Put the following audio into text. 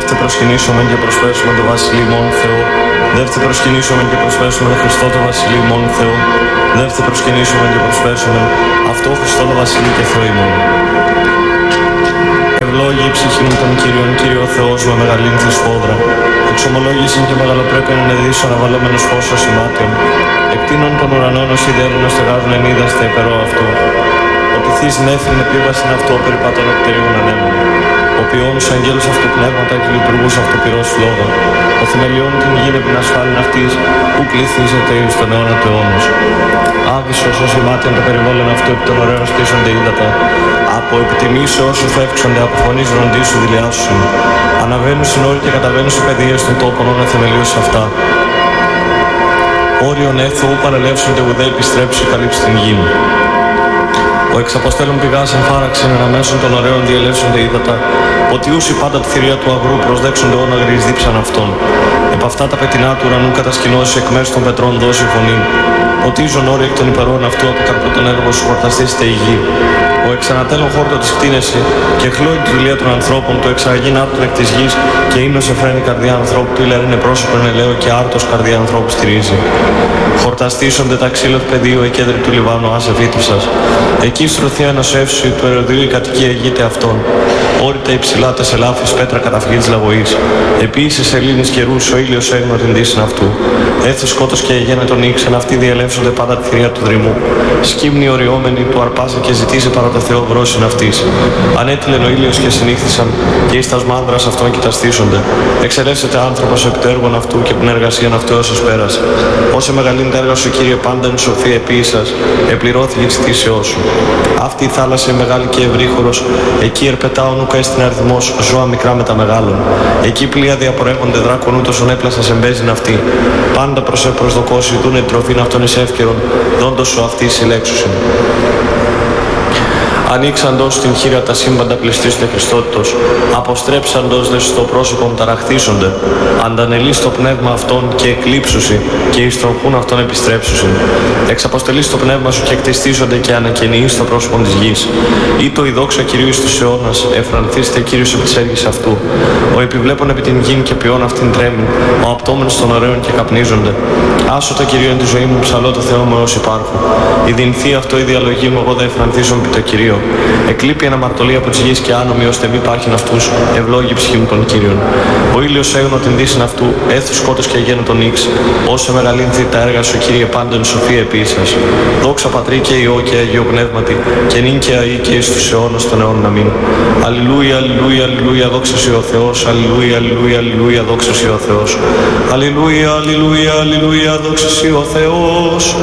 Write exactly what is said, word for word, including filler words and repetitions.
Δεύτε προσκυνήσομεν και προσφέρσουμε το Βασιλεί μόν Θεό. Δεύτε προσκυνήσομεν και προσφέρσουμε το Χριστό το Βασιλεί μόν Θεό. Δεύτε προσκυνήσομεν και προσφέρσουμε αυτό Χριστό το Βασιλεί και Θεό ημών. Ευλόγη η ψυχή μου των Κύριων, Κύριο Θεός με μεγαλύνθη σφόδρα. Εξομολόγησιν και μεγαλοπρέπειαν ενεδίσω αναβαλλόμενος φως ως ημάτιον. Εκτείνων των ουρανών ως ιδέλουν ως στεγάζουν εν είδαστε υπερό αυτό. Ότι θύσιν έφυγεν επίβασιν αυτό περιπατών εκτερίων ανέμων. Ο ποιόν σου αγγέλους αυτοπνεύματα και λειτουργούς αυτοπυρός φλόγα. Ο θεμελιών την γη επιν ασφάλιν αυτής, ου πληθύσεται εις τον αιώνα του αιώνος. Άβυσσος ως ημάτιον το περιβόλεν αυτού επί των ωραίων στήσονται ύδατα. Από επιτιμήσω όσου φεύξονται από φωνής ροντίσου δηλιάσουσιν. Αναβαίνουν στην όρη και καταβαίνουν σε παιδείες των τόπων ώνα θεμελίους αυτά. Όριον έθω ου παρελεύσονται ουδέ επιστρέψει καλύψει την γη. Ο εξαποστέλων πηγάς εν φάραξεν εν αμέσων των ωραίων διελεύσονται ύδατα, ότι ούσι πάντα τη θηρία του αγρού προσδέξονται όν αγρείς δίψαν αυτών. Επ' αυτά τα πετεινά του ουρανού κατασκηνώσει εκ μέρους των πετρών δώσει φωνή. Ότι ίζον όροι εκ των υπερών αυτού από καρπό τον έργο σου χορταστήσετε η γη. Ο εξανατέλων χόρτο της κτίνεση και χλώει τη δουλεία των ανθρώπων, το εξαγήν άρτων εκ της γης και ύμνος εφραίνει καρδιά ανθρώπου του ηλερίνε πρόσωπον ελαίο και άρτος καρδιά ανθρώπου στηρίζει. Χορταστήσονται τα ξύλα του πεδίου εκέντρη του Λιβάνου άσε βήτουσας. Εκεί στρωθεί ένας εύσου του Ερωδίου η κατοικία αιγείται αυτών. Όρυτα υψηλά τες ελάφης πέτρα καταφυγή της λαγωής. Επίσης σελήνης καιρούς ο ήλιος έγνω την δύσιν αυτού. Έθου σκότος και αιγένε τον ήξεν αυτοί διελεύσονται πάντα τη θηρία του δρυμού. Σκύμνη οριόμενοι του αρπάσε και ζητήσε παρά το Θεό βρόσιν αυτής. Ανέτειλεν ο ήλιος και συνήχθησαν και εις τας μάνδρας αυτών κοιταστήσονται. Εξελεύσεται άνθρωπος επί το έργον αυτού και την εργασίαν αυτού όσος πέρασε. Όσε μεγαλύνει τα έργα σου, Κύριε, πάντα εν σοφία επίησας, επληρώθηκε της θύσεώς σου. Αυτή η θάλασσα μεγάλη και ευρύχωρος, εκεί ερπετάων ούκα έστειν αριθμός, ζώα μικρά με τα μεγάλων. Εκεί πλοία διαπορεύονται δράκων ούτως ον έπλασας εμπέζιν αυτή. Πάντα προς επροσδοκώσει δούνε την τροφήν αυτών εις εύκαιρον, δόντος σου αυτή συλλέξουσιν. Ανοίξαντος την χείρα τα σύμπαντα πληστήσονται Χριστότητος, αποστρέψαντος δε στο πρόσωπον ταραχθήσονται, αντανελεί στο πνεύμα αυτών και εκλείψουσι και εις τροχούν αυτών επιστρέψουσιν. Εξαποστελεί στο πνεύμα σου και εκτιστήσονται και ανακαινιεί στο πρόσωπον της γης. Ή το η δόξα Κυρίου εις τους αιώνας, εφρανθήστε Κύριος επί της έργης αυτού. Ο επιβλέπων επί την γην και ποιόν αυτήν τρέμει, ο απτόμενος των ωραίων και καπνίζονται. Άσω το Κυρίο εν τη ζωή μου, ψαλώ το Θεό μου έως υπάρχω. Η δυνθή αυτό η διαλογή μου, εγώ θα εφρανθήσω επί το Κυρίο. Εκλείπει αναμαρτωλή από της γης και άνομοι, ώστε μη υπάρχειν αυτούς, ευλόγη ψυχή μου των Κύριων. Ο ήλιος έγνω την δύσιν αυτού, έθου σκότος και γένω τον ύξ. Όσε μεγαλύνθη τα έργα σου, Κύριε, πάντων σοφία επίσης. Δόξα Πατρί και Υιό και Αγίο Πνεύματι, και νυν και αεί και εις τους αιώνας των αιώνων αμήν. Αλληλούια, αλληλούια, αλληλούια, δόξα σοι ο Θεός. Αλληλούια, αλληλούια, αλληλούια, δόξα σοι ο Θεός. Αλληλούια, αλληλούια, αλληλούια, δόξα σοι ο Θεός.